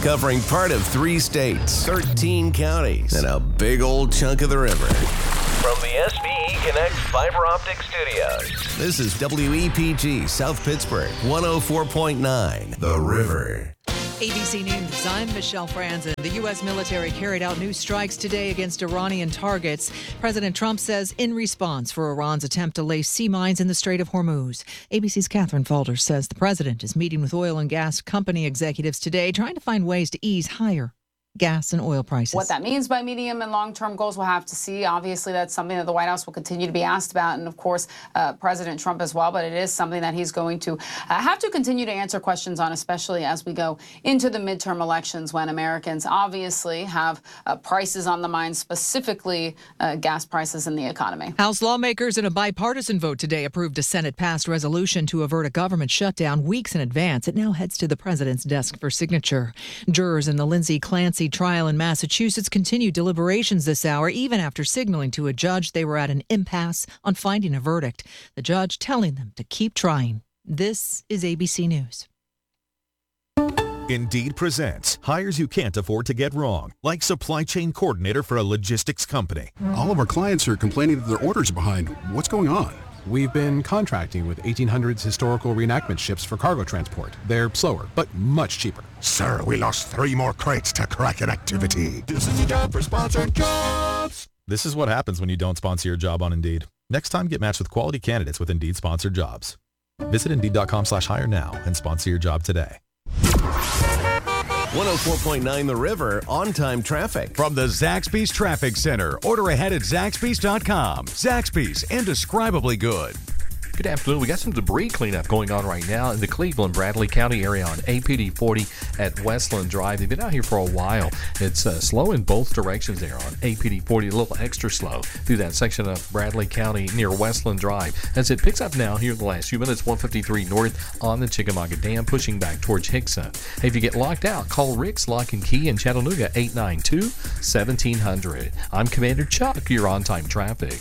covering part of 3 states, 13 counties, and a big old chunk of the river. From the SVE Connect Fiber Optic Studios, this is WEPG South Pittsburgh, 104.9, The River. ABC News, I'm Michelle Franzen. The U.S. military carried out new strikes today against Iranian targets. President Trump says in response for Iran's attempt to lay sea mines in the Strait of Hormuz. ABC's Catherine Falder says the president is meeting with oil and gas company executives today, trying to find ways to ease higher gas and oil prices. What that means by medium and long-term goals, we'll have to see. Obviously, that's something that the White House will continue to be asked about, and of course, President Trump as well. But it is something that he's going to have to continue to answer questions on, especially as we go into the midterm elections, when Americans obviously have prices on the mind, specifically gas prices in the economy. House lawmakers in a bipartisan vote today approved a Senate-passed resolution to avert a government shutdown weeks in advance. It now heads to the president's desk for signature. Jurors in the Lindsay Clancy trial in Massachusetts continued deliberations this hour, even after signaling to a judge they were at an impasse on finding a verdict. The judge telling them to keep trying. This is ABC News. Indeed presents hires you can't afford to get wrong, like supply chain coordinator for a logistics company. All of our clients are complaining that their orders are behind. What's going on? We've been contracting with 1800s historical reenactment ships for cargo transport. They're slower, but much cheaper. Sir, we lost 3 more crates to Kraken activity. This is your job for sponsored jobs. This is what happens when you don't sponsor your job on Indeed. Next time, get matched with quality candidates with Indeed sponsored jobs. Visit Indeed.com/hire now and sponsor your job today. 104.9 The River, on-time traffic. From the Zaxby's Traffic Center. Order ahead at Zaxby's.com. Zaxby's, indescribably good. Good afternoon. We got some debris cleanup going on right now in the Cleveland-Bradley County area on APD 40 at Westland Drive. They've been out here for a while. It's slow in both directions there on APD 40, a little extra slow through that section of Bradley County near Westland Drive. As it picks up now here in the last few minutes, 153 north on the Chickamauga Dam, pushing back towards Hickson. Hey, if you get locked out, call Rick's Lock and Key in Chattanooga, 892-1700. I'm Commander Chuck, your on-time traffic.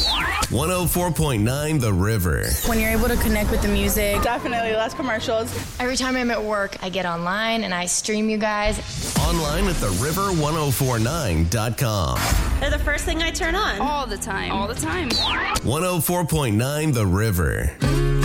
104.9 The River. When you're able to connect with the music. Definitely less commercials. Every time I'm at work, I get online and I stream you guys. Online at theriver1049.com. They're the first thing I turn on. All the time. All the time. 104.9 The River.